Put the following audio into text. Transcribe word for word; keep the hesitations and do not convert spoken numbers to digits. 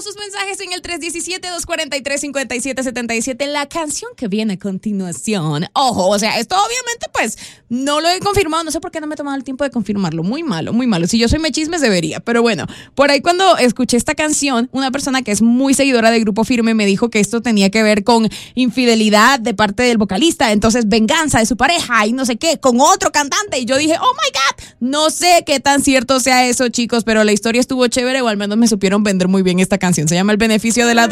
sus mensajes en el tres uno siete, dos cuatro tres, cinco siete siete siete. La canción que viene a continuación, ojo, o sea, esto obviamente pues no lo he confirmado, no sé por qué no me he tomado el tiempo de confirmarlo, muy malo, muy malo. Si yo soy mechismes debería, pero bueno, por ahí cuando escuché esta canción, una persona que es muy seguidora de Grupo Firme me dijo que esto tenía que ver con infidelidad de parte del vocalista, entonces venganza de su pareja y no sé qué, con otro cantante, y yo dije, oh my God, no sé qué tan cierto sea eso, chicos, pero la historia estuvo chévere, o al menos me supieron vender muy bien esta canción. Se llama El Beneficio de la Duda.